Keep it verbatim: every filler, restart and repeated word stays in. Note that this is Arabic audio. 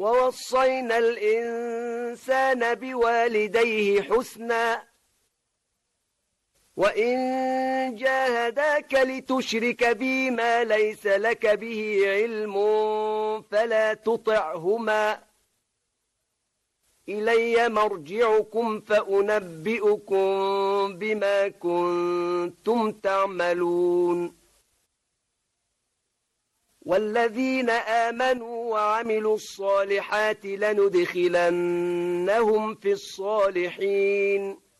ووصينا الإنسان بوالديه حسنا وإن جاهداك لتشرك بي ما ليس لك به علم فلا تطعهما إلي مرجعكم فأنبئكم بما كنتم تعملون والذين آمنوا وعملوا الصالحات لندخلنهم في الصالحين